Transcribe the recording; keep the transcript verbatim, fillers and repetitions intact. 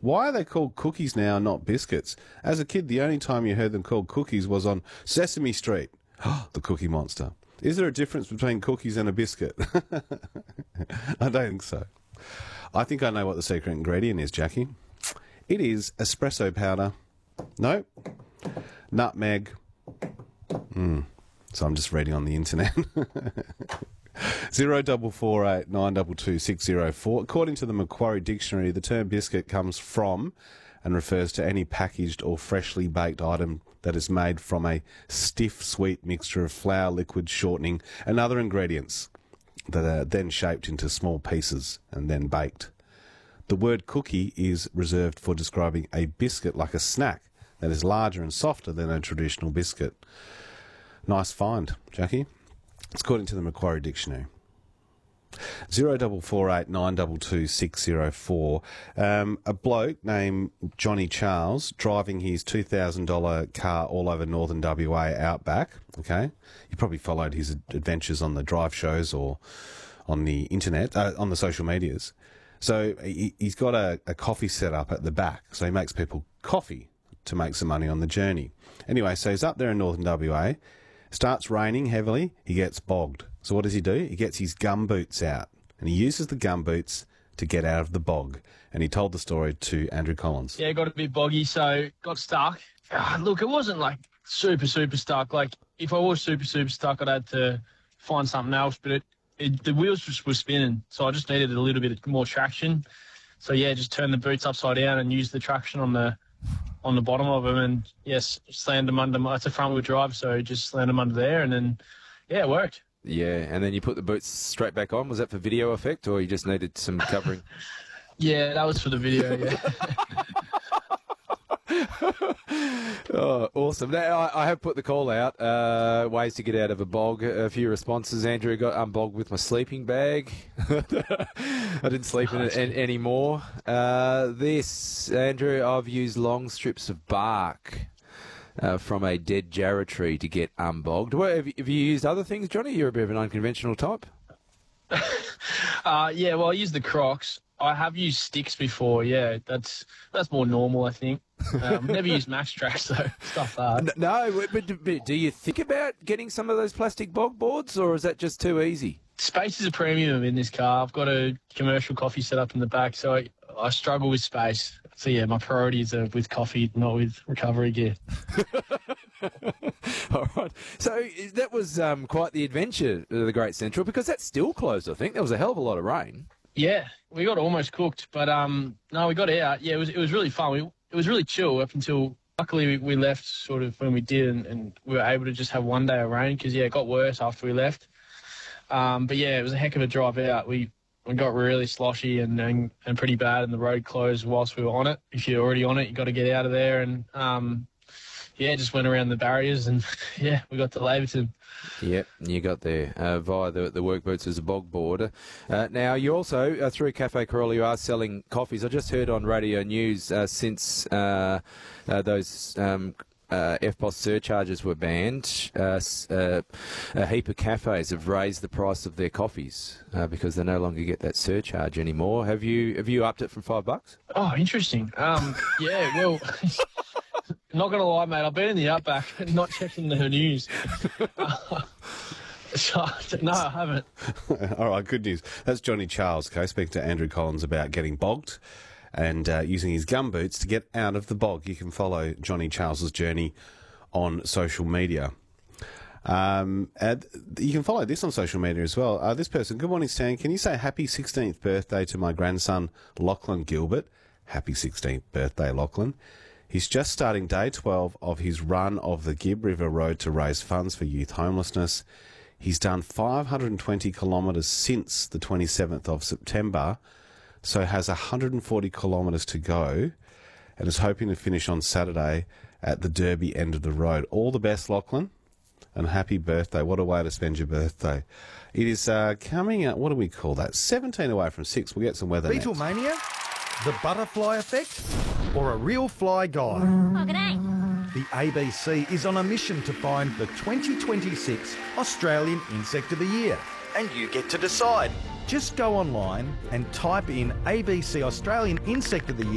Why are they called cookies now and not biscuits? As a kid, the only time you heard them called cookies was on Sesame Street. The Cookie Monster. Is there a difference between cookies and a biscuit? I don't think so. I think I know what the secret ingredient is, Jackie. It is espresso powder. No. Nutmeg. Mm. So I'm just reading on the internet. Zero double four eight nine double two six zero four. According to the Macquarie Dictionary, the term biscuit comes from and refers to any packaged or freshly baked item that is made from a stiff, sweet mixture of flour, liquid, shortening, and other ingredients that are then shaped into small pieces and then baked. The word cookie is reserved for describing a biscuit like a snack that is larger and softer than a traditional biscuit. Nice find, Jackie. It's according to the Macquarie Dictionary. Zero double four eight nine double two six zero four. Um, a bloke named Johnny Charles driving his two thousand dollar car all over northern W A outback. Okay, you probably followed his adventures on the drive shows or on the internet, uh, on the social medias. So he, he's got a, a coffee set up at the back. So he makes people coffee to make some money on the journey. Anyway, so he's up there in northern W A. Starts raining heavily. He gets bogged. So what does he do? He gets his gumboots out, and he uses the gumboots to get out of the bog. And he told the story to Andrew Collins. Yeah, got a bit boggy, so got stuck. Ah, look, it wasn't like super, super stuck. Like if I was super, super stuck, I'd had to find something else. But it, it, the wheels just were spinning, so I just needed a little bit more traction. So yeah, just turned the boots upside down and used the traction on the on the bottom of them, and yes, slammed them under. My, it's a front wheel drive, so just slammed them under there, and then yeah, it worked. Yeah, and then you put the boots straight back on. Was that for video effect, or you just needed some covering? Yeah, that was for the video, yeah. Oh, awesome. Now, I, I have put the call out, uh, ways to get out of a bog. A few responses. Andrew got unbogged with my sleeping bag. I didn't sleep in it an, anymore. Uh, this, Andrew, I've used long strips of bark uh, from a dead jarrah tree to get unbogged. What, have, you, have you used other things, Johnny? You're a bit of an unconventional type. uh, yeah, well, I use the Crocs. I have used sticks before, yeah. That's that's more normal, I think. Um, never used Max Tracks, though. Stuff that. No, but, but do you think about getting some of those plastic bog boards, or is that just too easy? Space is a premium in this car. I've got a commercial coffee set up in the back, so I, I struggle with space. So, yeah, my priorities are with coffee, not with recovery gear. All right. So that was um, quite the adventure, the Great Central, because that's still closed, I think. There was a hell of a lot of rain. Yeah, we got almost cooked, but um, no, we got out. Yeah, it was it was really fun. We, it was really chill up until, luckily, we, we left sort of when we did, and, and we were able to just have one day of rain because, yeah, it got worse after we left. Um, but, yeah, it was a heck of a drive out. We we got really sloshy and, and, and pretty bad, and the road closed whilst we were on it. If you're already on it, you got to get out of there. And, um, yeah, just went around the barriers, and, yeah, we got to Laverton. Yep, you got there uh, via the, the work boots as a bog boarder. Uh, now, you also, uh, through Cafe Corolla, you are selling coffees. I just heard on radio news uh, since uh, uh, those um, uh, F B O S surcharges were banned, uh, uh, a heap of cafes have raised the price of their coffees uh, because they no longer get that surcharge anymore. Have you have you upped it from five bucks? Oh, interesting. Um, yeah, well... Not going to lie, mate, I've been in the Outback and not checking the news. Uh, so, no, I haven't. All right, good news. That's Johnny Charles, okay, speaking to Andrew Collins about getting bogged and uh, using his gumboots to get out of the bog. You can follow Johnny Charles's journey on social media. Um, and you can follow this on social media as well. Uh, this person, good morning, Stan. Can you say happy sixteenth birthday to my grandson, Lachlan Gilbert? Happy sixteenth birthday, Lachlan. He's just starting day twelve of his run of the Gibb River Road to raise funds for youth homelessness. He's done five hundred twenty kilometres since the twenty-seventh of September, so has one hundred forty kilometres to go and is hoping to finish on Saturday at the Derby end of the road. All the best, Lachlan, and happy birthday. What a way to spend your birthday. It is uh, coming out, what do we call that? seventeen away from six. We'll get some weather next. Beatlemania? The butterfly effect? Or a real fly guy? Oh, g'day. The A B C is on a mission to find the twenty twenty-six Australian Insect of the Year. And you get to decide. Just go online and type in A B C Australian Insect of the Year